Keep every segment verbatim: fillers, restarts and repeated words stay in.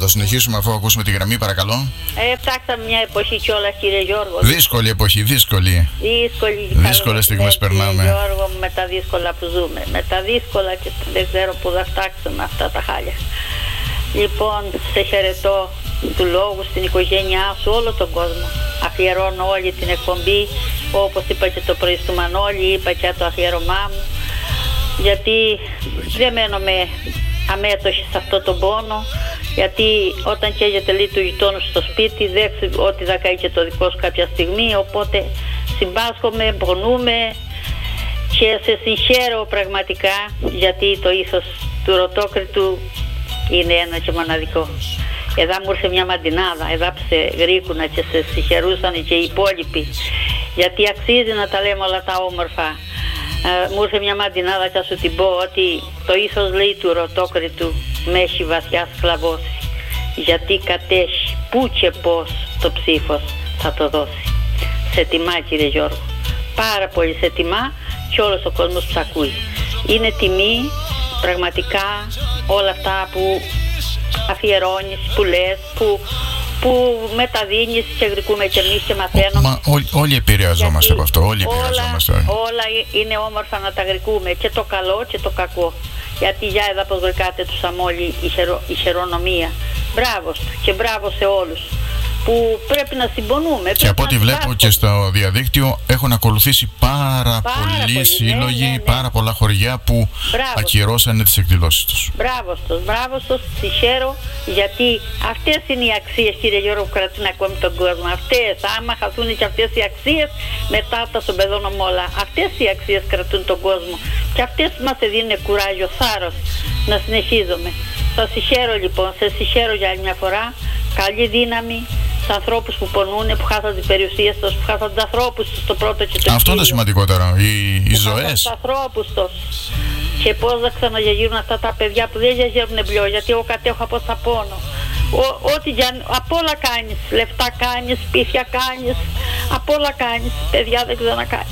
συνεχίσουμε αφού ακούσουμε τη γραμμή, παρακαλώ. Ε, φτάξαμε μια εποχή κιόλας, κύριε Γιώργο. Δύσκολη εποχή, δύσκολη. Δύσκολη. Δύσκολες στιγμές περνάμε. Κύριε Γιώργο, με τα δύσκολα που ζούμε. Με τα δύσκολα και δεν ξέρω που θα φτάξουμε αυτά τα χάλια. Λοιπόν, σε χαιρετώ του λόγου, στην οικογένειά σου, όλο τον κόσμο. Αφιερώνω όλη την εκπομπή, όπως είπα και το πρωί στο Μανώλη, είπα και το αφιέρωμά μου. Γιατί δεν μένουμε αμέτωχοι σε αυτό τον πόνο, γιατί όταν καίγεται λίγο του γειτόνου στο σπίτι, δέχεσαι ότι θα καεί και το δικό σου κάποια στιγμή, οπότε συμπάσχομαι, πονούμε και σε συγχαίρω πραγματικά, γιατί το ήθος του Ρωτόκριτου είναι ένα και μοναδικό. Εδώ μου ήρθε μια μαντινάδα, εδώ σε γρήκουνα και σε συγχαιρούσαν και οι υπόλοιποι, γιατί αξίζει να τα λέμε όλα τα όμορφα. Uh, μου ήρθε μια μαντινάδα και θα σου την πω ότι το ήθος, λέει, του Ρωτόκριτου με έχει βαθιά σκλαβώσει, γιατί κατέχει που και πως το ψήφος θα το δώσει. Σε τιμά, κύριε Γιώργο, πάρα πολύ σε τιμά και όλος ο κόσμος που ακούει. Είναι τιμή πραγματικά όλα αυτά που αφιερώνεις, που λες, που, που μεταδίνεις και γρικούμε και εμείς και μαθαίνουμε. Μα ό, όλοι επηρεαζόμαστε από αυτό, όλοι επηρεαζόμαστε. Όλα, όλα είναι όμορφα να τα γρικούμε, και το καλό και το κακό. Γιατί για εδώ πως γρικάτε του Σαμόλη η, χερο, η χειρονομία. Μπράβο και μπράβο σε όλους που πρέπει να συμπονούμε. Και από ό,τι βλέπω και στο διαδίκτυο έχουν ακολουθήσει πάρα, πάρα πολλοί σύλλογοι, ναι, ναι, ναι. πάρα πολλά χωριά που μπράβο. ακυρώσανε τις εκδηλώσεις τους. Μπράβο στους, μπράβο στους, συγχαίρω, γιατί αυτές είναι οι αξίες, κύριε Γιώργο, που κρατούν ακόμη τον κόσμο. Αυτές, άμα χαθούν και αυτές οι αξίες, μετά τα στον παιδόνομο όλα. Αυτές οι αξίες κρατούν τον κόσμο και αυτές μας δίνουν κουράγιο, θάρρος να συνεχίζουμε. Σας συγχαίρω λοιπόν, σας συγχαίρω για άλλη μια φορά. Καλή δύναμη στους ανθρώπους που πονούν, που χάσαν την περιουσία τους, που χάσαν τους ανθρώπους τους στο πρώτο και το κύριο. Αυτό είναι το σημαντικότερο, οι, οι ζωές. Τους ανθρώπους τους. Και πώς θα ξαναγεγείρουν αυτά τα παιδιά που δεν γεγείρουν πλέον, γιατί εγώ κατέχω από τα πόνο. Ο, ό,τι για, απ' όλα κάνεις, λεφτά κάνεις, σπίτια κάνεις, απ' όλα κάνεις, παιδιά δεν ξανακάνεις.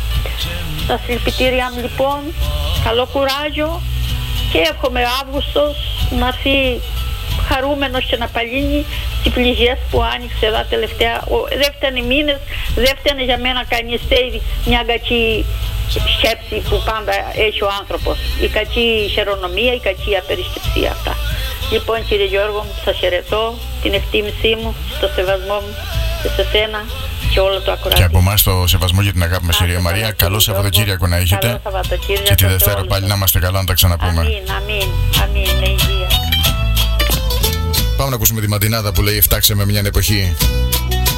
Τα συλληπιτήριά μου λοιπόν, καλό κουράγιο και εύχομαι Αύγουστος να έρθει χαρούμενος και να παλύνει τις πληγές που άνοιξε εδώ τελευταία. Δεν φταίνε μήνες, δεν φταίνε για μένα κανείς, μια κακή σκέψη που πάντα έχει ο άνθρωπος. Η κακή χειρονομία, η κακή απερισκεψία, αυτά. Λοιπόν, κύριε Γιώργο, σας χαιρετώ, την εκτίμησή μου, το σεβασμό μου και σε σένα και όλο το ακροατήριο. Και από εμάς το σεβασμό για την αγάπη μας, κυρία Μαρία. Καλό Σαββατοκύριακο να έχετε. Και τη Δευτέρα πάλι να είμαστε καλά, να τα ξαναπούμε. Αμήν, αμήν, αμήν, με υγεία. Πάμε να ακούσουμε τη μαντινάδα που λέει «Φτάξε με μια εποχή».